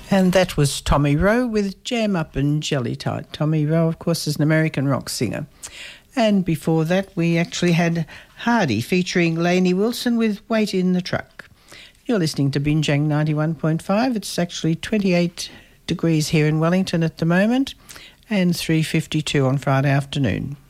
And that was Tommy Rowe with Jam Up and Jelly Tight. Tommy Rowe, of course, is an American rock singer. And before that, we actually had Hardy featuring Lainey Wilson with Wait in the Truck. You're listening to Binjang 91.5. It's actually 28 degrees here in Wellington at the moment and 3:52 on Friday afternoon.